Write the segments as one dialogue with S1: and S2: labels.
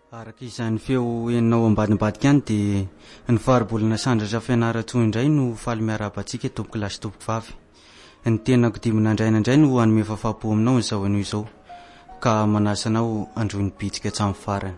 S1: Araka izany feo enao ambadimbadika any dia ny faribolina sandratra fianaratsoa indray no faly miarabantsika tompoko lasy tompoko vavy. Ny tenako dimin'andrainandray no hanome fahafapo aminao izao anio izao ka manasanao androy ny bitsika hatramin'ny farany.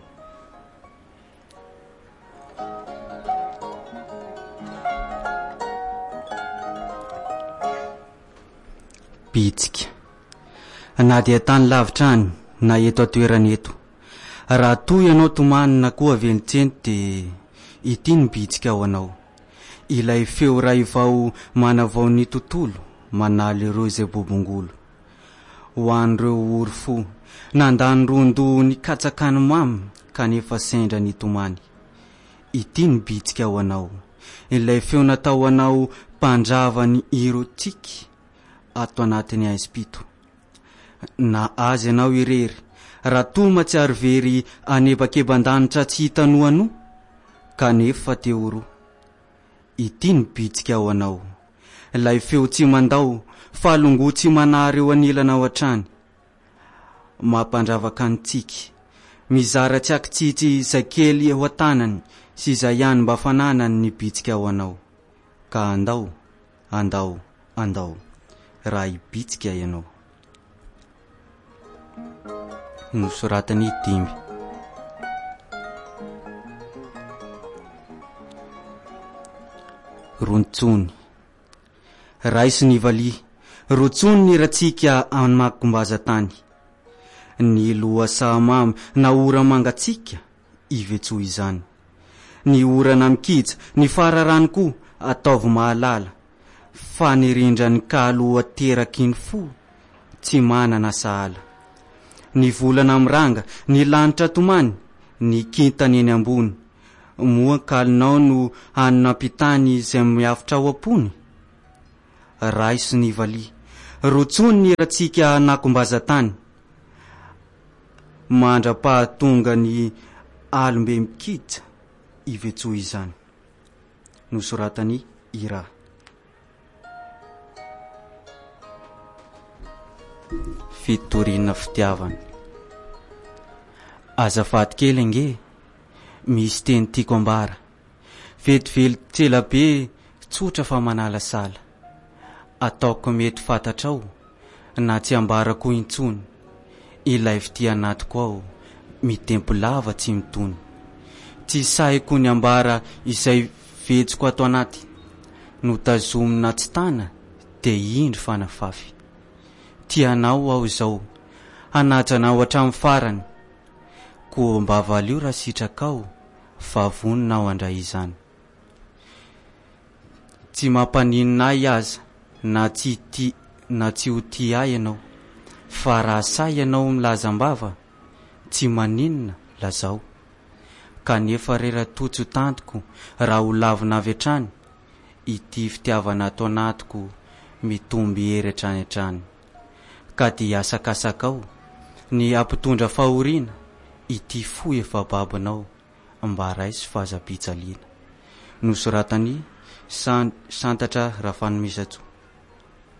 S1: Bitsika na dia tany lavitra any na eto atoerana eto, raha toy ianao tomany na koa venitseny dia ity ny bitsika ao anao. Ilay feo ray vao manavao ny tontolo manaly ireo izay bobongolo. Ho an'ireo ory fo nandany rondo ny katsakany mamy kanefa sendra ny tomany. Ity ny bitsika ao anao. Ilay feo natao anao mpandrava ny irotsiky ato anatin'ny aispito. Na azy anao irery raha toa matsiary very anebakeba-danitra tsy hitanoano kanefa teoro. Ity ny bitsika ao anao. Ilay feo tsy mandao falongo tsy manary eo anilana ao an-trany. Mampandravaka ny tsiky mizara tsy akitsitsy izay kely eo an-tanany sy izay ihany mba fananany ny bitsika ao anao. Ka andao, andao, andao raha ibitsika ianao. Nosoratany Dimy. Rontsony raisy ny vali, rotsony ny ratsika amakombaza tany. Ny loha sahamamy na ora mangatsika ivetso izany. Ny orana mikija ny fararany koa ataovy mahalala. Fa nirindra ny kaloha teraky ny fo tsy manana sahala. Ny volana miranga ny lanitra tomany ny kintany eny ambony. Moa kalinao no hanampitany izay miafitra ao ampony. Raisy ny vali, rotsony ny ratsika nakombaza tany. Mandra-pahatonga ny alombe mikija ivetso izany. Nosoratany Ira. Fitorina fitiavana. Azafady kely ange, misy teny tiako ambara. Vetively tsela be tsotra fa manala sala. Ataoko mety fantatrao na tsy ambarako intsony. Ilay fitia anatiko ao mitempo lava tsy mitony. Tsy saiko ny ambara izay vetsiko ato anaty. Notazomina tsy tana dia indry fanafafy. Tianao ao izao hanajanao hatramin'ny farany. Koa mba valio raha sitrakao favonina ao andray izany. Tsy mampaninina ahy aza na tsy ho tia ahy ianao. Fa raha say ianao milazam-bava tsy maninina lazao. Kanefa rera-totso tantiko raha ho lavina avy hatrany. Ity fitiavana ato anatiko mitomby hery hatrany hatrany. Ka dia asakasakao ny ampitondra fahoriana ity fo efa babinao mba raisy fahazapitsaliana. Nosoratany Santatra Rafanomesatsy.